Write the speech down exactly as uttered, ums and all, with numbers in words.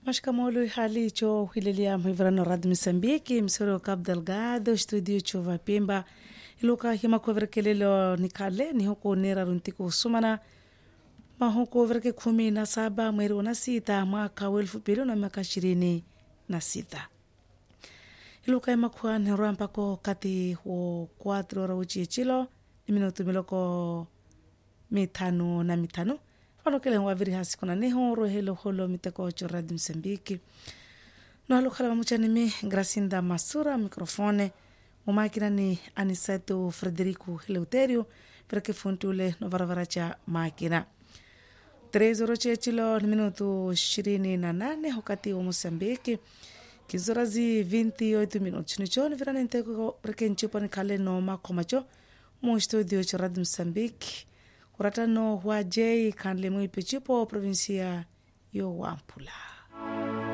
Mashkamolo hali cho hilelia mhivrano Rádio Moçambique, msoro Cabo Delgado, studio chova Pemba. Iluka hima kuverkelelo nikale ni huko nera runtiko sumana. Mahuko verke kumi na saba mweri na sita mwaka wa elfu mbili na miaka ishirini na sita. Iluka hima kwa niramba ko kati wa kwatro ora uchichilo ni minuto miloko mitano na mitano. Wano kele waviri hasi kuna neho rohelo holo miteko cho Rádio Moçambique. No halo kala mamuchani mi Gracinda Masura mikrofone. Umakina ni Aniceto Frederico Eleuterio perché fontule no varavaracha makina. Três horas chechilo ni minuto ishirini na nane wakati wa Moçambique. Kizorazi vinte e oito minutos. Nichoni virana inteko perché nchupa ni kale no makomacho. Mo studio cho Rádio Moçambique. Kuratano wa J kanle mwipichipo provinsia yo Wampula.